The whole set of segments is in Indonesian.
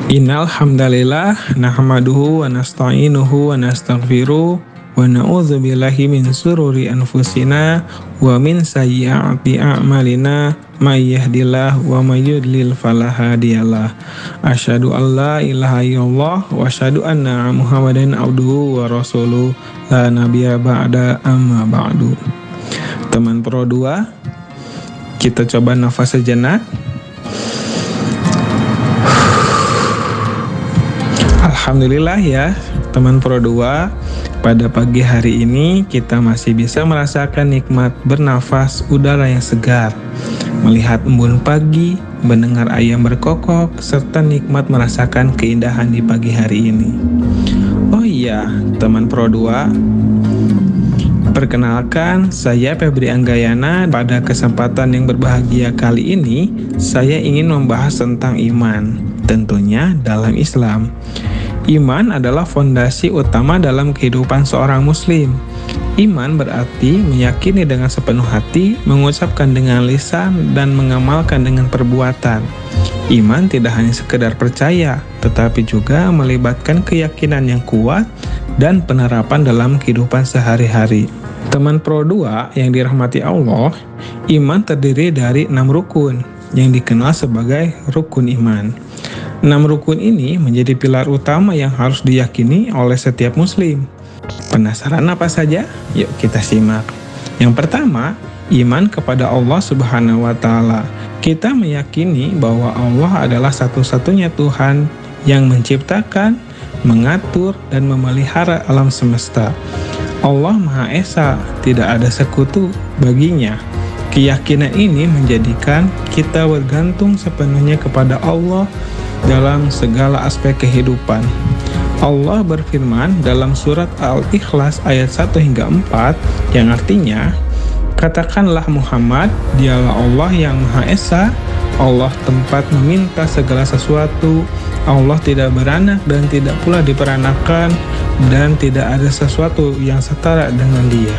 Innal hamdalillah nahmaduhu wa nasta'inuhu wa nastaghfiruh wa na'udzu billahi min sururi anfusina wa min sayyiati a'malina may yahdihillahu wa may yudlil fala hadiyalah. Asyhadu an la ilaha illallah wa asyhadu anna Muhammadan abduhu wa rasuluh la nabiyya ba'da amma ba'du. Teman Pro 2, kita coba nafas sejenak. Alhamdulillah ya teman Pro 2, pada pagi hari ini kita masih bisa merasakan nikmat bernafas udara yang segar, melihat embun pagi, mendengar ayam berkokok, serta nikmat merasakan keindahan di pagi hari ini. Oh iya teman Pro 2, perkenalkan saya Febri Anggayana. Pada kesempatan yang berbahagia kali ini saya ingin membahas tentang iman, tentunya dalam Islam. Iman adalah fondasi utama dalam kehidupan seorang muslim. Iman berarti meyakini dengan sepenuh hati, mengucapkan dengan lisan, dan mengamalkan dengan perbuatan. Iman tidak hanya sekedar percaya, tetapi juga melibatkan keyakinan yang kuat dan penerapan dalam kehidupan sehari-hari. Teman Pro 2 yang dirahmati Allah, iman terdiri dari 6 rukun yang dikenal sebagai rukun iman. 6 rukun ini menjadi pilar utama yang harus diyakini oleh setiap muslim. Penasaran apa saja? Yuk kita simak. Yang pertama, iman kepada Allah Subhanahu wa Ta'ala. Kita meyakini bahwa Allah adalah satu-satunya Tuhan yang menciptakan, mengatur, dan memelihara alam semesta. Allah Maha Esa, tidak ada sekutu baginya. Keyakinan ini menjadikan kita bergantung sepenuhnya kepada Allah dalam segala aspek kehidupan. Allah berfirman dalam surat Al-Ikhlas ayat 1 hingga 4 yang artinya, katakanlah Muhammad, dialah Allah yang Maha Esa, Allah tempat meminta segala sesuatu, Allah tidak beranak dan tidak pula diperanakan, dan tidak ada sesuatu yang setara dengan Dia.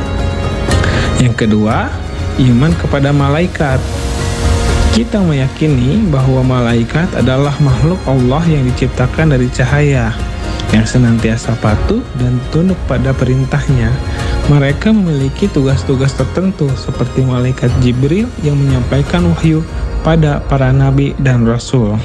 Yang kedua, iman kepada malaikat. Kita meyakini bahwa malaikat adalah makhluk Allah yang diciptakan dari cahaya, yang senantiasa patuh dan tunduk pada perintahnya. Mereka memiliki tugas-tugas tertentu seperti malaikat Jibril yang menyampaikan wahyu pada para nabi dan rasul.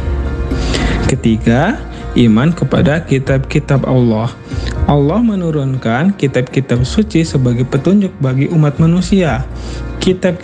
Ketiga, iman kepada kitab-kitab Allah. Allah menurunkan kitab-kitab suci sebagai petunjuk bagi umat manusia. Kitab